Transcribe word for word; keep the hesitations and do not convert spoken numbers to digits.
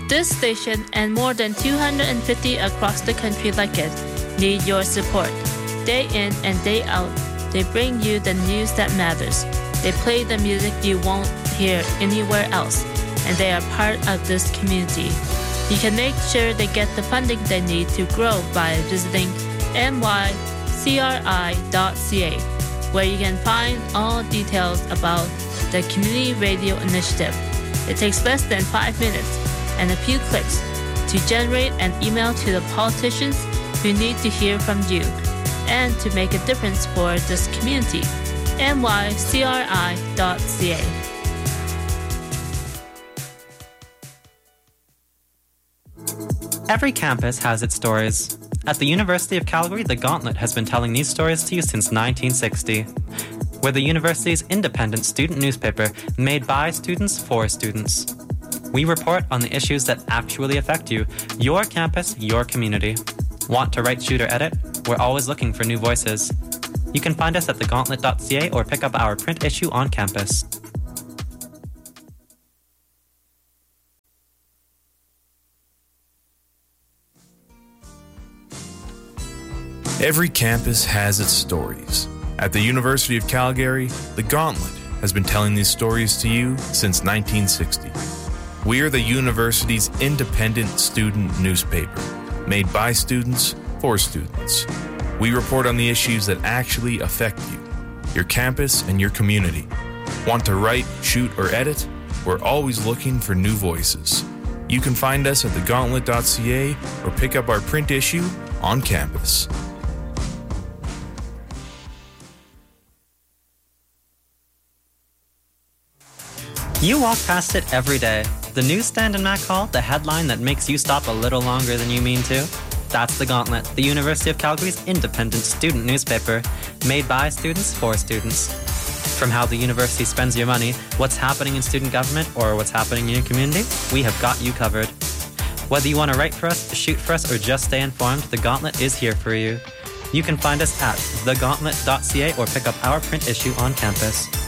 This station and more than two hundred fifty across the country like it need your support. Day in and day out, they bring you the news that matters. They play the music you won't hear anywhere else, and they are part of this community. You can make sure they get the funding they need to grow by visiting n y c r i dot c a, where you can find all details about the Community Radio Initiative. It takes less than five minutes and a few clicks to generate an email to the politicians who need to hear from you and to make a difference for this community. n y c r i dot c a. Every campus has its stories. At the University of Calgary, The Gauntlet has been telling these stories to you since nineteen sixty. We're the university's independent student newspaper made by students for students. We report on the issues that actually affect you, your campus, your community. Want to write, shoot, or edit? We're always looking for new voices. You can find us at the gauntlet dot c a or pick up our print issue on campus. Every campus has its stories. At the University of Calgary, The Gauntlet has been telling these stories to you since nineteen sixty. We are the university's independent student newspaper, made by students for students. We report on the issues that actually affect you, your campus, and your community. Want to write, shoot, or edit? We're always looking for new voices. You can find us at the gauntlet dot c a or pick up our print issue on campus. You walk past it every day. The newsstand in Mac Hall, the headline that makes you stop a little longer than you mean to. That's The Gauntlet, the University of Calgary's independent student newspaper, made by students for students. From how the university spends your money, what's happening in student government, or what's happening in your community, we have got you covered. Whether you want to write for us, shoot for us, or just stay informed, The Gauntlet is here for you. You can find us at the gauntlet dot c a or pick up our print issue on campus.